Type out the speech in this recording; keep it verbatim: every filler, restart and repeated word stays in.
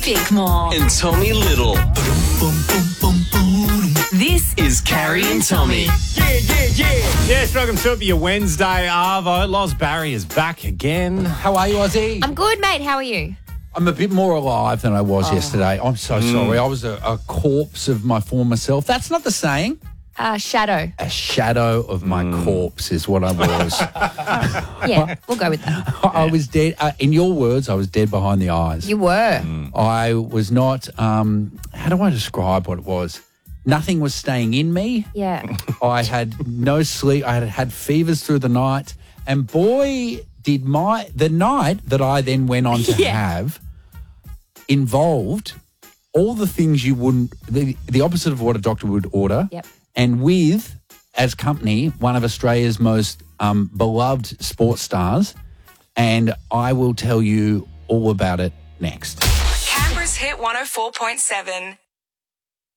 Bickmore. And Tommy Little. This is Carrie and Tommy. Yeah, yeah, yeah. Yes, welcome to your Wednesday, Arvo. Loz Barry is back again. How are you, Ozzy? I'm good, mate. How are you? I'm a bit more alive than I was Oh. yesterday. I'm so sorry. I was a, a corpse of my former self. That's not the saying. Uh, shadow. A shadow of my corpse is what I was. Yeah, we'll go with that. I was dead. Uh, in your words, I was dead behind the eyes. You were. I was not, um, how do I describe what it was? Nothing was staying in me. Yeah. I had no sleep. I had had fevers through the night. And boy, did my, the night that I then went on to Yeah. have involved all the things you wouldn't, the, the opposite of what a doctor would order. Yep. And with, as company, one of Australia's most um, beloved sports stars. And I will tell you all about it next. Canberra's Hit one oh four point seven.